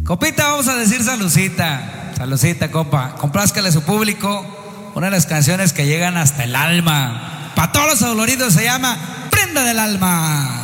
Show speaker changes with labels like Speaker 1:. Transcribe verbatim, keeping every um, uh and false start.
Speaker 1: Copita, vamos a decir salucita. Salucita, compa. Complázcale a su público una de las canciones que llegan hasta el alma. Para todos los adoloridos se llama Prenda del Alma.